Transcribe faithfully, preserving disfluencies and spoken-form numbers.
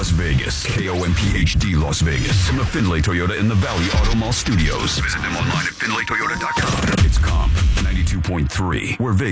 Las Vegas. K O M P H D Las Vegas. From the Findlay Toyota in the Valley Auto Mall Studios. Visit them online at Findlay Toyota dot com. It's Comp ninety-two point three. We're Vegas.